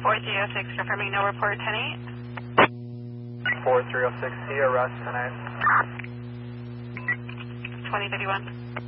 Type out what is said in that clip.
4306, confirming no report, 10-8. 4306, see arrest tonight. 2031.